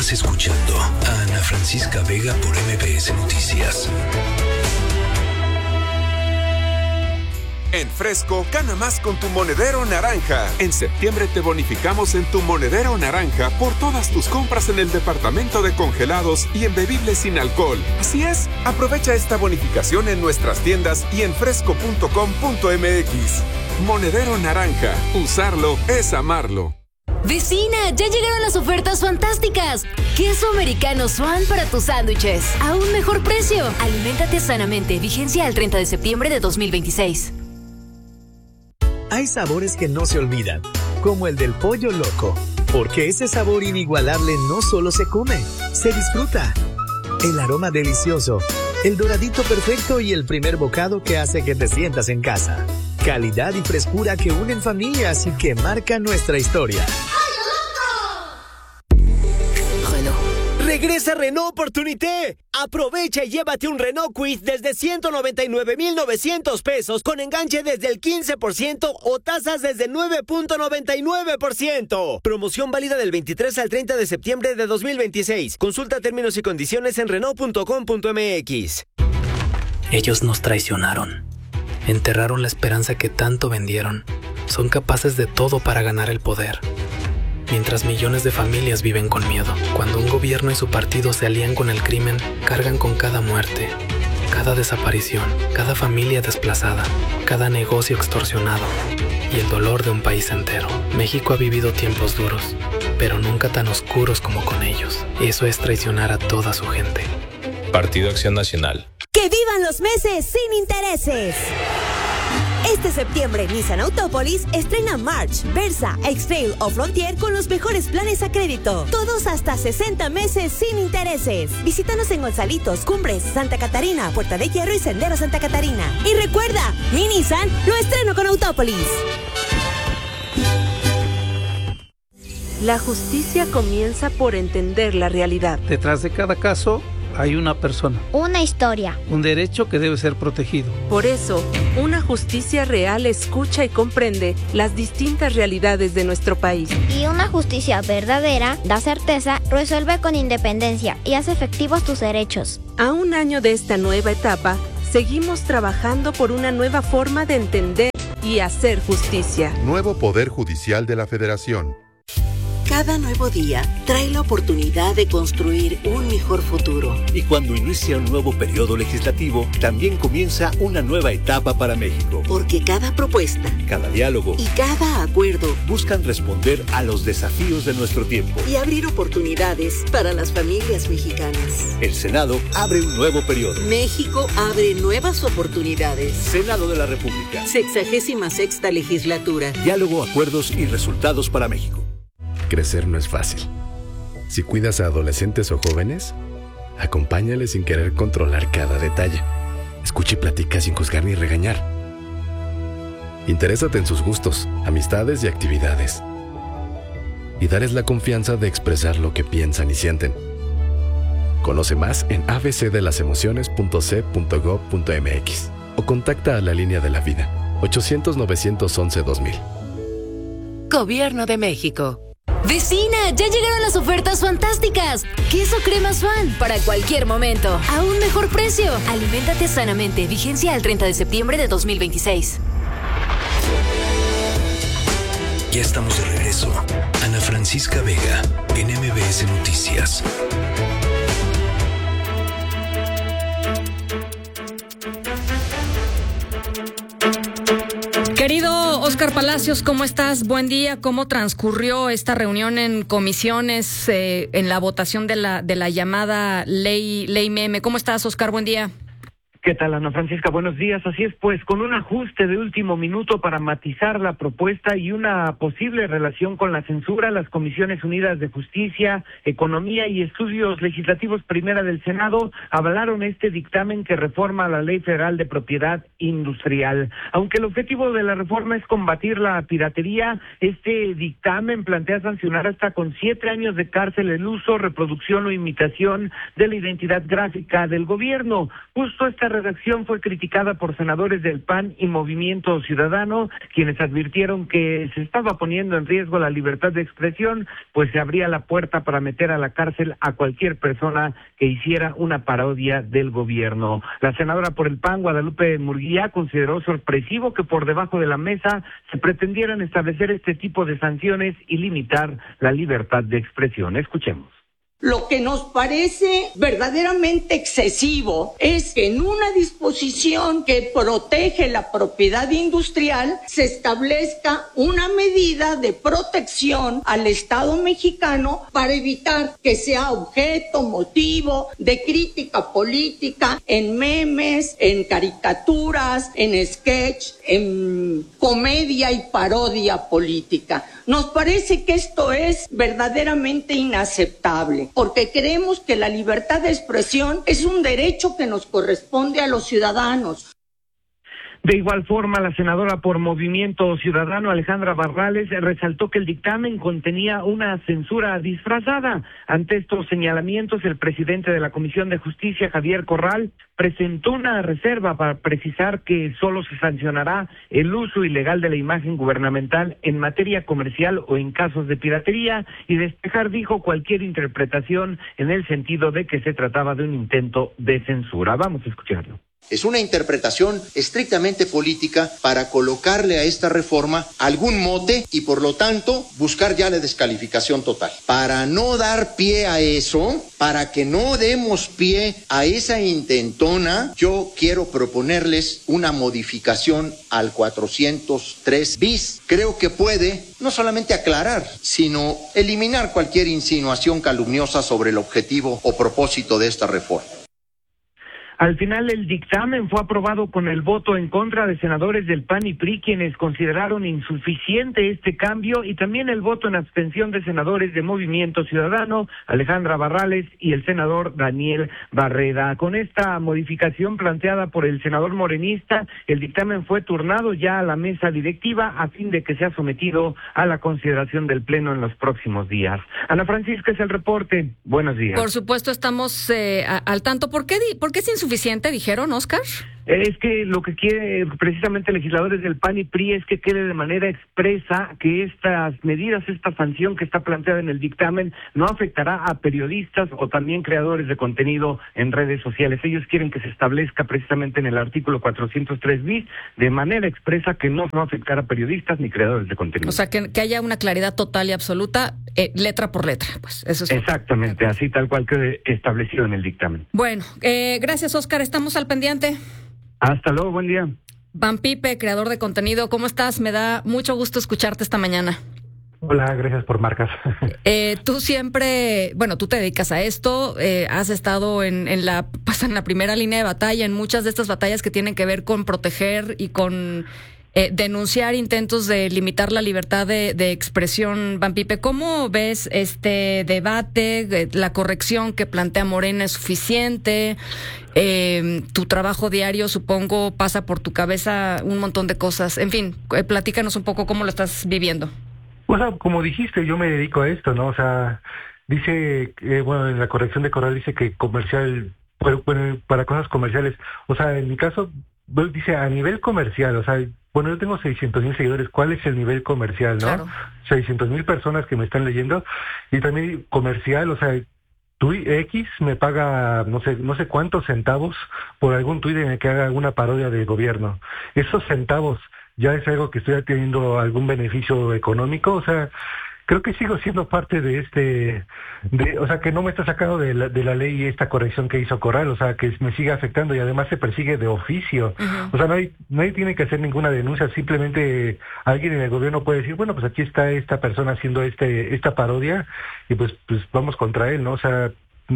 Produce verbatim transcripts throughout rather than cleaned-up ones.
Estás escuchando a Ana Francisca Vega por M B S Noticias. En Fresco, gana más con tu monedero naranja. En septiembre te bonificamos en tu monedero naranja por todas tus compras en el departamento de congelados y en bebibles sin alcohol. Así es, aprovecha esta bonificación en nuestras tiendas y en fresco punto com punto m x. Monedero naranja, usarlo es amarlo. Vecina, ya llegaron las ofertas fantásticas. Queso americano Swan para tus sándwiches. A un mejor precio. Aliméntate sanamente. Vigencia al treinta de septiembre de dos mil veintiséis. Hay sabores que no se olvidan, como el del pollo loco, porque ese sabor inigualable no solo se come, se disfruta. El aroma delicioso, el doradito perfecto y el primer bocado que hace que te sientas en casa. Calidad y frescura que unen familias y que marcan nuestra historia. ¡Regresa Renault Opportunité! Aprovecha y llévate un Renault Kwid desde ciento noventa y nueve mil novecientos pesos con enganche desde el quince por ciento o tasas desde nueve punto noventa y nueve por ciento. Promoción válida del veintitrés al treinta de septiembre de dos mil veintiséis. Consulta términos y condiciones en renault punto com punto m x. Ellos nos traicionaron. Enterraron la esperanza que tanto vendieron. Son capaces de todo para ganar el poder. Mientras millones de familias viven con miedo. Cuando un gobierno y su partido se alían con el crimen, cargan con cada muerte, cada desaparición, cada familia desplazada, cada negocio extorsionado y el dolor de un país entero. México ha vivido tiempos duros, pero nunca tan oscuros como con ellos. Eso es traicionar a toda su gente. Partido Acción Nacional. ¡Que vivan los meses sin intereses! Este septiembre, Nissan Autópolis estrena March, Versa, X-Trail o Frontier con los mejores planes a crédito. Todos hasta sesenta meses sin intereses. Visítanos en Gonzalitos, Cumbres, Santa Catarina, Puerta de Hierro y Sendero Santa Catarina. Y recuerda, mi Nissan lo estreno con Autópolis. La justicia comienza por entender la realidad. Detrás de cada caso hay una persona. Una historia. Un derecho que debe ser protegido. Por eso, una justicia real escucha y comprende las distintas realidades de nuestro país. Y una justicia verdadera da certeza, resuelve con independencia y hace efectivos tus derechos. A un año de esta nueva etapa, seguimos trabajando por una nueva forma de entender y hacer justicia. Nuevo Poder Judicial de la Federación. Cada nuevo día trae la oportunidad de construir un mejor futuro. Y cuando inicia un nuevo periodo legislativo, también comienza una nueva etapa para México. Porque cada propuesta, cada diálogo y cada acuerdo buscan responder a los desafíos de nuestro tiempo y abrir oportunidades para las familias mexicanas. El Senado abre un nuevo periodo. México abre nuevas oportunidades. Senado de la República. Sexagésima sexta legislatura. Diálogo, acuerdos y resultados para México. Crecer no es fácil. Si cuidas a adolescentes o jóvenes, acompáñales sin querer controlar cada detalle. Escucha y platica sin juzgar ni regañar. Interésate en sus gustos, amistades y actividades. Y dales la confianza de expresar lo que piensan y sienten. Conoce más en a b c de las emociones punto c punto gob punto m x o contacta a la línea de la vida ochocientos, novecientos once, dos mil. Gobierno de México. Vecina, ya llegaron las ofertas fantásticas. Queso crema Swan para cualquier momento. A un mejor precio. Aliméntate sanamente. Vigencia al treinta de septiembre de dos mil veintiséis. Ya estamos de regreso. Ana Francisca Vega en M B S Noticias. Querido Oscar Palacios, ¿cómo estás? Buen día. ¿Cómo transcurrió esta reunión en comisiones eh, en la votación de la de la llamada ley ley meme? ¿Cómo estás, Oscar? Buen día. ¿Qué tal, Ana Francisca? Buenos días. Así es, pues, con un ajuste de último minuto para matizar la propuesta y una posible relación con la censura, las Comisiones Unidas de Justicia, Economía y Estudios Legislativos Primera del Senado avalaron este dictamen que reforma la Ley Federal de Propiedad Industrial. Aunque el objetivo de la reforma es combatir la piratería, este dictamen plantea sancionar hasta con siete años de cárcel el uso, reproducción o imitación de la identidad gráfica del gobierno. Justo esta redacción fue criticada por senadores del P A N y Movimiento Ciudadano, quienes advirtieron que se estaba poniendo en riesgo la libertad de expresión, pues se abría la puerta para meter a la cárcel a cualquier persona que hiciera una parodia del gobierno. La senadora por el P A N, Guadalupe Murguía, consideró sorpresivo que por debajo de la mesa se pretendieran establecer este tipo de sanciones y limitar la libertad de expresión. Escuchemos. Lo que nos parece verdaderamente excesivo es que en una disposición que protege la propiedad industrial se establezca una medida de protección al Estado mexicano para evitar que sea objeto, motivo de crítica política en memes, en caricaturas, en sketch, en comedia y parodia política. Nos parece que esto es verdaderamente inaceptable, porque creemos que la libertad de expresión es un derecho que nos corresponde a los ciudadanos. De igual forma, la senadora por Movimiento Ciudadano, Alejandra Barrales, resaltó que el dictamen contenía una censura disfrazada. Ante estos señalamientos, el presidente de la Comisión de Justicia, Javier Corral, presentó una reserva para precisar que solo se sancionará el uso ilegal de la imagen gubernamental en materia comercial o en casos de piratería, y despejar, dijo, cualquier interpretación en el sentido de que se trataba de un intento de censura. Vamos a escucharlo. Es una interpretación estrictamente política para colocarle a esta reforma algún mote y por lo tanto buscar ya la descalificación total. Para no dar pie a eso, para que no demos pie a esa intentona, yo quiero proponerles una modificación al cuatrocientos tres bis. Creo que puede no solamente aclarar, sino eliminar cualquier insinuación calumniosa sobre el objetivo o propósito de esta reforma. Al final, el dictamen fue aprobado con el voto en contra de senadores del P A N y P R I, quienes consideraron insuficiente este cambio, y también el voto en abstención de senadores de Movimiento Ciudadano, Alejandra Barrales y el senador Daniel Barreda. Con esta modificación planteada por el senador morenista, el dictamen fue turnado ya a la mesa directiva a fin de que sea sometido a la consideración del Pleno en los próximos días. Ana Francisca, es el reporte. Buenos días. Por supuesto, estamos eh, a, al tanto. ¿Por qué, di- ¿Por qué es insuficiente? ¿Suficiente, dijeron, Oscar? Es que lo que quiere precisamente legisladores del P A N y P R I es que quede de manera expresa que estas medidas, esta sanción que está planteada en el dictamen no afectará a periodistas o también creadores de contenido en redes sociales. Ellos quieren que se establezca precisamente en el artículo cuatrocientos tres bis de manera expresa que no va a afectar a periodistas ni creadores de contenido. O sea, que, que haya una claridad total y absoluta, eh, letra por letra, pues eso es. Exactamente, lo... así tal cual quede establecido en el dictamen. Bueno, eh, gracias, Oscar, estamos al pendiente. Hasta luego, buen día. Van Pipe, creador de contenido, ¿cómo estás? Me da mucho gusto escucharte esta mañana. Hola, gracias por marcas. Eh, tú siempre, bueno, tú te dedicas a esto, eh, has estado en, en la, pues en la primera línea de batalla, en muchas de estas batallas que tienen que ver con proteger y con eh, denunciar intentos de limitar la libertad de, de expresión. Van Pipe, ¿cómo ves este debate? La corrección que plantea Morena es suficiente. Eh, tu trabajo diario, supongo, pasa por tu cabeza un montón de cosas. En fin, eh, platícanos un poco cómo lo estás viviendo. O sea, como dijiste, yo me dedico a esto, ¿no? O sea, dice, eh, bueno, en la corrección de Corral dice que comercial, bueno, para cosas comerciales. O sea, en mi caso, dice a nivel comercial, o sea, bueno, yo tengo seiscientos mil seguidores, ¿cuál es el nivel comercial, no? Claro. seiscientos mil personas que me están leyendo, y también comercial, o sea, Twi- X me paga no sé no sé cuántos centavos por algún tuit en el que haga alguna parodia del gobierno. Esos centavos ya es algo que estoy teniendo algún beneficio económico, o sea, creo que sigo siendo parte de este, de, o sea, que no me está sacando de la, de la ley esta corrección que hizo Corral, o sea, que me sigue afectando y además se persigue de oficio. Uh-huh. O sea, nadie, nadie tiene que hacer ninguna denuncia, simplemente alguien en el gobierno puede decir, bueno, pues aquí está esta persona haciendo este esta parodia y pues pues vamos contra él, ¿no? O sea,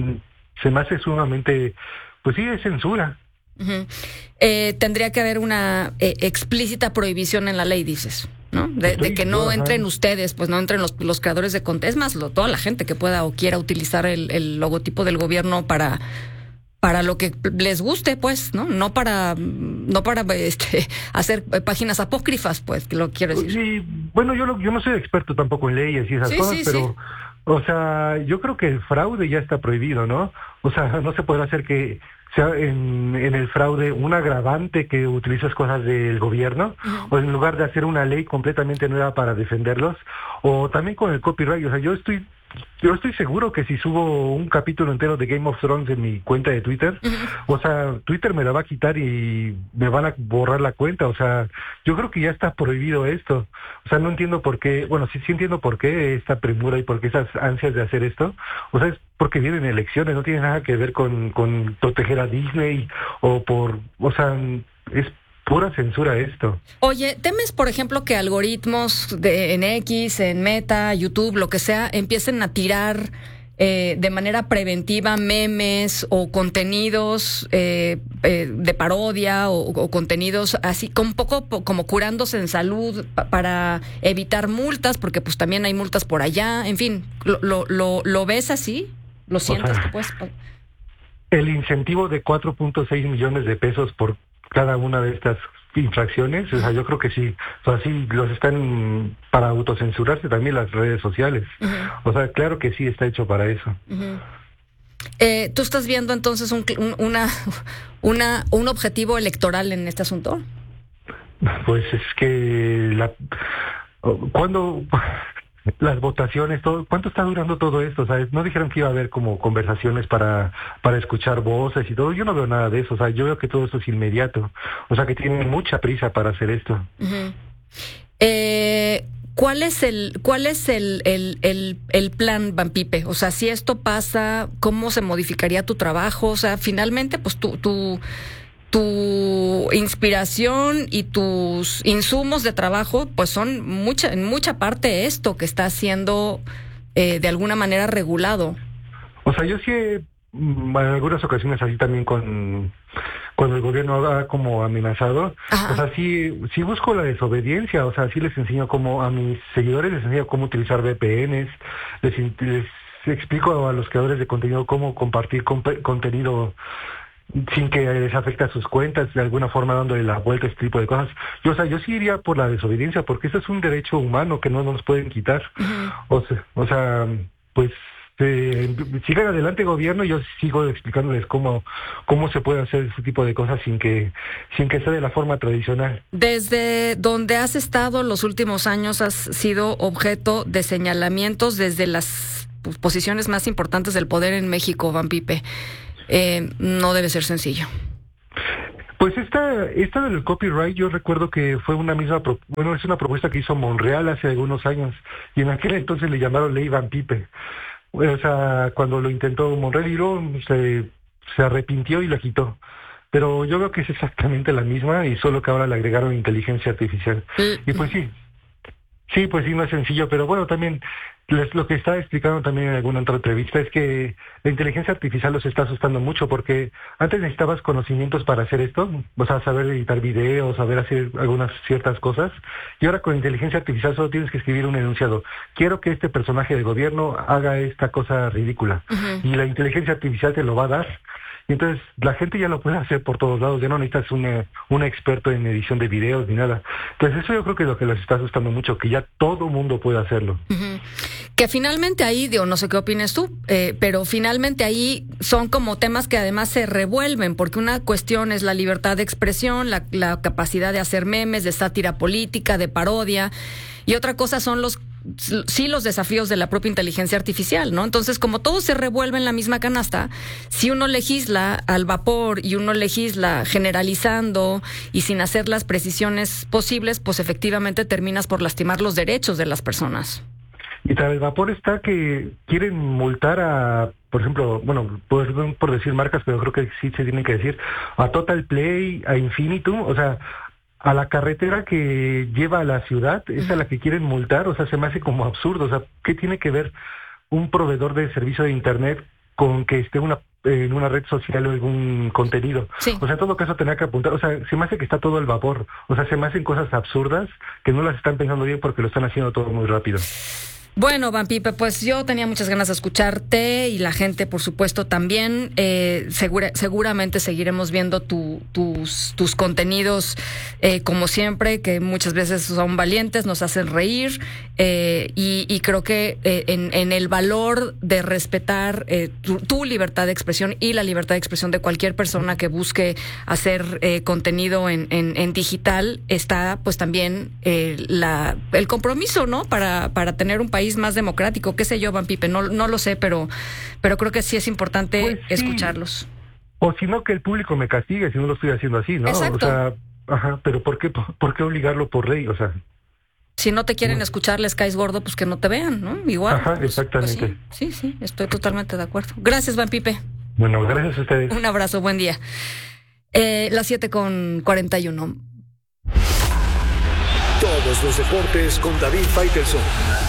se me hace sumamente, pues sí, es censura. Uh-huh. Eh, tendría que haber una eh, explícita prohibición en la ley, dices, ¿no? De, de que no entren ustedes, pues no entren los, los creadores de contenido, es más, lo, toda la gente que pueda o quiera utilizar el, el logotipo del gobierno para para lo que les guste, pues, ¿no? No para no para este hacer páginas apócrifas, pues, que lo quiero decir. Sí, bueno, yo, lo, yo no soy experto tampoco en leyes y esas sí, cosas, sí, pero... Sí. O sea, yo creo que el fraude ya está prohibido, ¿no? O sea, no se podrá hacer que sea en, en el fraude un agravante que utilizas cosas del gobierno, uh-huh. o en lugar de hacer una ley completamente nueva para defenderlos, o también con el copyright. O sea, yo estoy yo estoy seguro que si subo un capítulo entero de Game of Thrones en mi cuenta de Twitter, uh-huh. o sea, Twitter me la va a quitar y me van a borrar la cuenta. O sea, yo creo que ya está prohibido esto. O sea, no entiendo por qué, bueno, sí, sí entiendo por qué esta premura y por qué esas ansias de hacer esto. O sea, es porque vienen elecciones, no tiene nada que ver con, con proteger a Disney o por, o sea, es pura censura esto. Oye, ¿temes, por ejemplo, que algoritmos de, en X, en Meta, YouTube, lo que sea, empiecen a tirar eh, de manera preventiva memes o contenidos eh, eh, de parodia o, o contenidos así, con un poco como curándose en salud pa, para evitar multas, porque pues también hay multas por allá, en fin, ¿lo, lo, lo, lo ves así? ¿Lo sientes? O sea, pues, el incentivo de cuatro punto seis millones de pesos por cada una de estas infracciones, o sea, yo creo que sí, o sea, sí los están para autocensurarse también las redes sociales. Uh-huh. O sea, claro que sí está hecho para eso. Uh-huh. Eh, ¿Tú estás viendo entonces un, un, una, una, un objetivo electoral en este asunto? Pues es que la cuando las votaciones, todo, ¿cuánto está durando todo esto? O sea, no dijeron que iba a haber como conversaciones para para escuchar voces y todo. Yo no veo nada de eso. O sea, yo veo que todo esto es inmediato. O sea, que tienen mucha prisa para hacer esto. Uh-huh. Eh, ¿cuál es el cuál es el, el, el, el plan, Van Pipe? O sea, si esto pasa, ¿cómo se modificaría tu trabajo? O sea, finalmente, pues tú... tú tu inspiración y tus insumos de trabajo, pues son mucha, en mucha parte esto que está siendo eh, de alguna manera regulado. O sea, yo sí he, en algunas ocasiones así también con cuando el gobierno ha como amenazado, Ajá. o sea, sí, sí busco la desobediencia, o sea, sí les enseño cómo, a mis seguidores les enseño cómo utilizar V P Ns, les, les explico a los creadores de contenido cómo compartir comp- contenido sin que les afecte a sus cuentas, de alguna forma dándole la vuelta a este tipo de cosas. Yo, o sea, yo sí iría por la desobediencia, porque eso es un derecho humano que no nos pueden quitar. Uh-huh. O sea, o sea, pues eh, sigan adelante gobierno, yo sigo explicándoles cómo cómo se puede hacer ese tipo de cosas sin que sin que sea de la forma tradicional. Desde donde has estado los últimos años has sido objeto de señalamientos desde las posiciones más importantes del poder en México, Van Pipe. Eh, no debe ser sencillo. Pues esta, esta del copyright, yo recuerdo que fue una misma, pro, bueno, es una propuesta que hizo Monreal hace algunos años, y en aquel entonces le llamaron Ley Van Pipe. O sea, cuando lo intentó Monreal y luego se, se arrepintió y la quitó. Pero yo veo que es exactamente la misma, y solo que ahora le agregaron inteligencia artificial. Y pues sí, sí, pues sí, no es sencillo, pero bueno, también les, lo que estaba explicando también en alguna otra entrevista es que la inteligencia artificial los está asustando mucho, porque antes necesitabas conocimientos para hacer esto, o sea, saber editar videos, saber hacer algunas ciertas cosas, y ahora con inteligencia artificial solo tienes que escribir un enunciado. Quiero que este personaje de gobierno haga esta cosa ridícula, uh-huh. y la inteligencia artificial te lo va a dar. Y entonces la gente ya lo puede hacer por todos lados, ya no necesitas un, un experto en edición de videos ni nada. Entonces eso yo creo que es lo que les está asustando mucho, que ya todo mundo puede hacerlo. Uh-huh. Que finalmente ahí, digo, no sé qué opines tú, eh, pero finalmente ahí son como temas que además se revuelven, porque una cuestión es la libertad de expresión, la, la capacidad de hacer memes, de sátira política, de parodia, y otra cosa son los sí los desafíos de la propia inteligencia artificial, ¿no? Entonces, como todo se revuelve en la misma canasta, si uno legisla al vapor y uno legisla generalizando y sin hacer las precisiones posibles, pues efectivamente terminas por lastimar los derechos de las personas. Y tras el vapor está que quieren multar a, por ejemplo, bueno, por, por decir marcas, pero creo que sí se tienen que decir, a Total Play, a Infinitum, o sea, a la carretera que lleva a la ciudad, es a la que quieren multar. O sea, se me hace como absurdo. O sea, ¿qué tiene que ver un proveedor de servicio de internet con que esté una en una red social o algún contenido? Sí. O sea, en todo caso tenía que apuntar. O sea, se me hace que está todo al vapor. O sea, se me hacen cosas absurdas que no las están pensando bien porque lo están haciendo todo muy rápido. Bueno, Van Pipe, pues yo tenía muchas ganas de escucharte y la gente, por supuesto, también. Eh, segura, seguramente seguiremos viendo tu, tus, tus contenidos eh, como siempre, que muchas veces son valientes, nos hacen reír eh, y, y creo que eh, en, en el valor de respetar eh, tu, tu libertad de expresión y la libertad de expresión de cualquier persona que busque hacer eh, contenido en, en, en digital está pues también eh, la, el compromiso, ¿no? Para, para tener un país más democrático, qué sé yo, Van Pipe, no, no lo sé, pero, pero creo que sí es importante pues sí. escucharlos. O si no, que el público me castigue si no lo estoy haciendo así, ¿no? Exacto. O sea, ajá, pero ¿por qué, por, por qué obligarlo por ley? O sea, si no te quieren no. escuchar, les caes gordo, pues que no te vean, ¿no? Igual. Ajá, pues, exactamente. Pues sí, sí, sí, estoy totalmente de acuerdo. Gracias, Van Pipe. Bueno, gracias a ustedes. Un abrazo, buen día. Eh, las siete con cuarenta y uno. Todos los deportes con David Faitelson.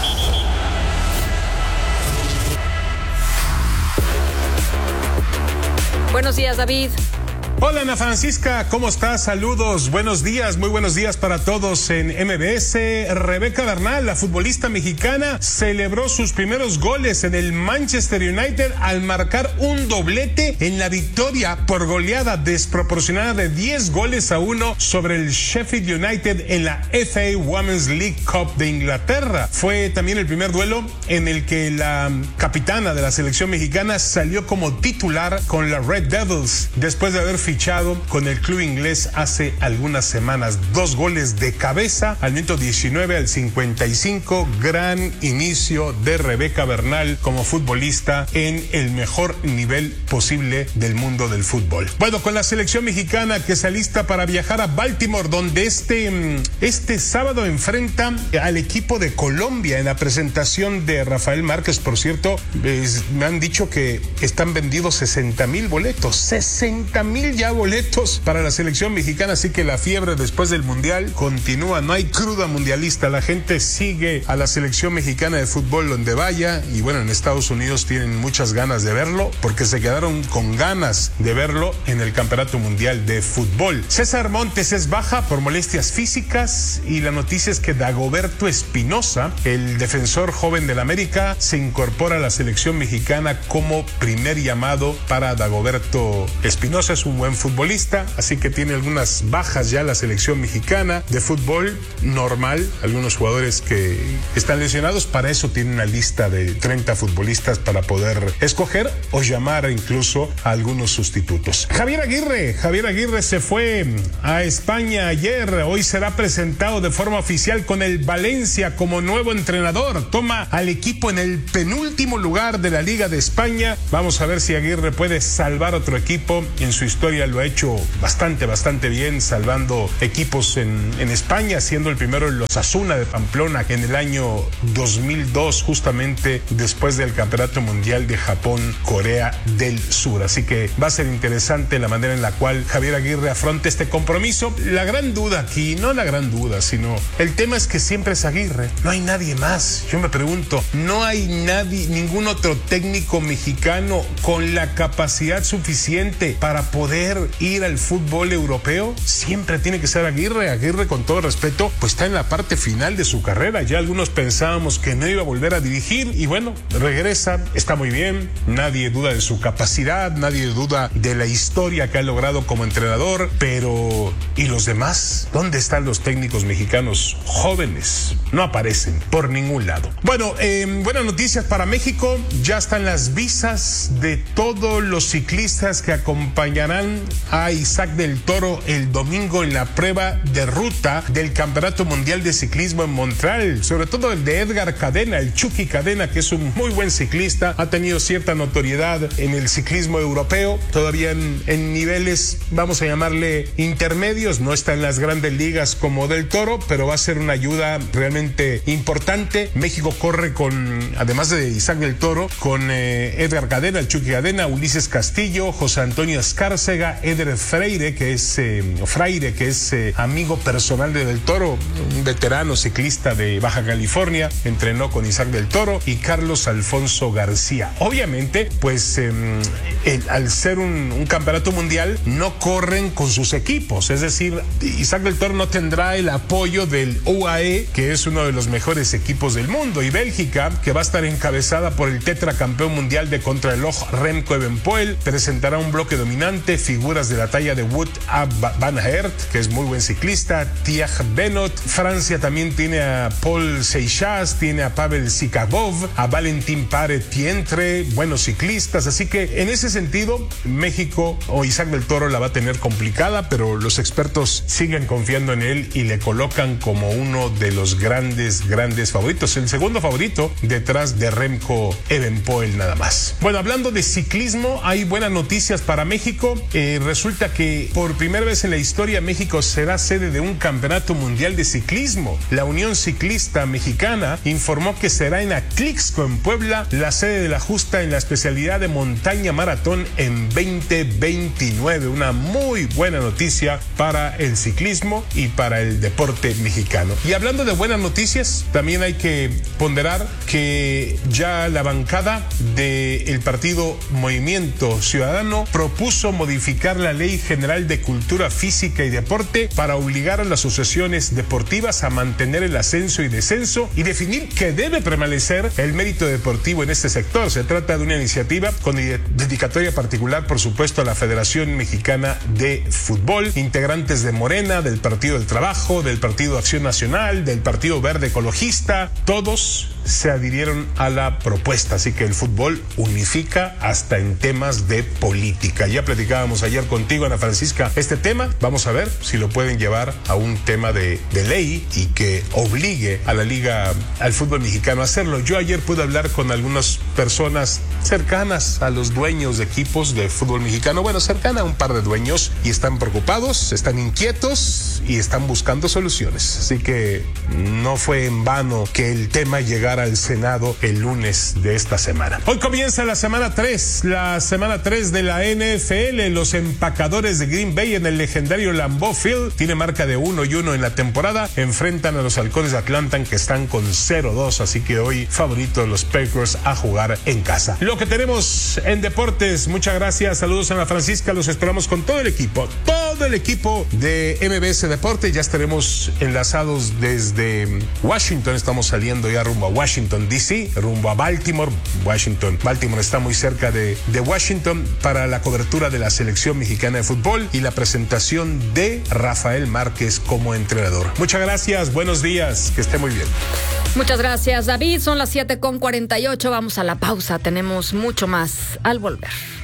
Buenos días, David. Hola, Ana Francisca, ¿cómo estás? Saludos, buenos días, muy buenos días para todos en M B S. Rebeca Bernal, la futbolista mexicana, celebró sus primeros goles en el Manchester United al marcar un doblete en la victoria por goleada desproporcionada de diez goles a uno sobre el Sheffield United en la F A Women's League Cup de Inglaterra. Fue también el primer duelo en el que la capitana de la selección mexicana salió como titular con la Red Devils, después de haber fichado con el club inglés hace algunas semanas. Dos goles de cabeza al minuto diecinueve al cincuenta y cinco. Gran inicio de Rebeca Bernal como futbolista en el mejor nivel posible del mundo del fútbol. Bueno, con la selección mexicana que se alista para viajar a Baltimore, donde este, este sábado enfrenta al equipo de Colombia en la presentación de Rafael Márquez. Por cierto, es, me han dicho que están vendidos sesenta mil boletos. sesenta mil ya boletos para la selección mexicana, así que la fiebre después del mundial continúa, no hay cruda mundialista, la gente sigue a la selección mexicana de fútbol donde vaya, y bueno, en Estados Unidos tienen muchas ganas de verlo, porque se quedaron con ganas de verlo en el Campeonato Mundial de Fútbol. César Montes es baja por molestias físicas, y la noticia es que Dagoberto Espinosa, el defensor joven del América, se incorpora a la selección mexicana como primer llamado para Dagoberto Espinosa. Es un buen futbolista, así que tiene algunas bajas ya la selección mexicana de fútbol normal, algunos jugadores que están lesionados. Para eso tiene una lista de treinta futbolistas para poder escoger o llamar incluso a algunos sustitutos. Javier Aguirre, Javier Aguirre se fue a España ayer, hoy será presentado de forma oficial con el Valencia como nuevo entrenador, toma al equipo en el penúltimo lugar de la Liga de España. Vamos a ver si Aguirre puede salvar otro equipo. En su historia lo ha hecho bastante, bastante bien, salvando equipos en, en España, siendo el primero en los Osasuna de Pamplona en el año dos mil dos, justamente después del Campeonato Mundial de Japón, Corea del Sur. Así que va a ser interesante la manera en la cual Javier Aguirre afronta este compromiso. La gran duda aquí, no la gran duda, sino el tema es que siempre es Aguirre, no hay nadie más. Yo me pregunto, no hay nadie, ningún otro técnico mexicano con la capacidad suficiente para poder ir al fútbol europeo. Siempre tiene que ser Aguirre. Aguirre, con todo respeto, pues está en la parte final de su carrera. Ya algunos pensábamos que no iba a volver a dirigir, y bueno, regresa, está muy bien, nadie duda de su capacidad, nadie duda de la historia que ha logrado como entrenador, pero ¿y los demás? ¿Dónde están los técnicos mexicanos jóvenes? No aparecen por ningún lado. Bueno, eh, buenas noticias para México, ya están las visas de todos los ciclistas que acompañarán a Isaac del Toro el domingo en la prueba de ruta del Campeonato Mundial de Ciclismo en Montreal, sobre todo el de Edgar Cadena, el Chucky Cadena, que es un muy buen ciclista, ha tenido cierta notoriedad en el ciclismo europeo, todavía en, en niveles, vamos a llamarle intermedios, no está en las grandes ligas como del Toro, pero va a ser una ayuda realmente importante. México corre con, además de Isaac del Toro, con eh, Edgar Cadena, el Chucky Cadena, Ulises Castillo, José Antonio Escárcega, llega Eder Freire, que es eh, Freire, que es eh, amigo personal de Del Toro, un veterano ciclista de Baja California, entrenó con Isaac Del Toro y Carlos Alfonso García. Obviamente, pues eh, el, al ser un, un campeonato mundial, no corren con sus equipos, es decir, Isaac Del Toro no tendrá el apoyo del U A E, que es uno de los mejores equipos del mundo, y Bélgica, que va a estar encabezada por el tetracampeón mundial de contrarreloj Remco Evenepoel, presentará un bloque dominante, figuras de la talla de Wout van Aert, que es muy buen ciclista, Thiago Benot. Francia también tiene a Paul Seixas, tiene a Pavel Sikabov, a Valentin Pare-Pientre, buenos ciclistas, así que en ese sentido México o Isaac Del Toro la va a tener complicada, pero los expertos siguen confiando en él y le colocan como uno de los grandes, grandes favoritos, el segundo favorito detrás de Remco Evenepoel nada más. Bueno, hablando de ciclismo, hay buenas noticias para México. Eh, resulta que por primera vez en la historia México será sede de un campeonato mundial de ciclismo. La Unión Ciclista Mexicana informó que será en Atlixco, en Puebla, la sede de la justa en la especialidad de montaña maratón en veinte veintinueve. Una muy buena noticia para el ciclismo y para el deporte mexicano. Y hablando de buenas noticias, también hay que ponderar que ya la bancada del partido Movimiento Ciudadano propuso modificar la Ley General de Cultura Física y Deporte para obligar a las asociaciones deportivas a mantener el ascenso y descenso y definir que debe prevalecer el mérito deportivo en este sector. Se trata de una iniciativa con dedicatoria particular, por supuesto, a la Federación Mexicana de Fútbol, integrantes de Morena, del Partido del Trabajo, del Partido Acción Nacional, del Partido Verde Ecologista, todos se adhirieron a la propuesta, así que el fútbol unifica hasta en temas de política. Ya platicábamos ayer contigo, Ana Francisca, este tema, vamos a ver si lo pueden llevar a un tema de, de ley y que obligue a la liga, al fútbol mexicano a hacerlo. Yo ayer pude hablar con algunas personas cercanas a los dueños de equipos de fútbol mexicano, bueno, cercana a un par de dueños, y están preocupados, están inquietos y están buscando soluciones, así que no fue en vano que el tema llegara al Senado el lunes de esta semana. Hoy comienza la semana tres, la semana tres de la N F L. Los empacadores de Green Bay en el legendario Lambeau Field tiene marca de uno y uno en la temporada. Enfrentan a los Halcones de Atlanta, que están con cero dos, así que hoy favorito los Packers a jugar en casa. Lo que tenemos en deportes, muchas gracias, saludos a Ana Francisca, los esperamos con todo el equipo, todo el equipo de M B S Deporte. Ya estaremos enlazados desde Washington, estamos saliendo ya rumbo a Washington D C, rumbo a Baltimore. Washington, Baltimore está muy cerca de, de Washington para la cobertura de la selección mexicana de fútbol y la presentación de Rafael Márquez como entrenador. Muchas gracias, buenos días, que esté muy bien. Muchas gracias, David. Son las siete con cuarenta y ocho. Vamos a la pausa. Tenemos mucho más al volver.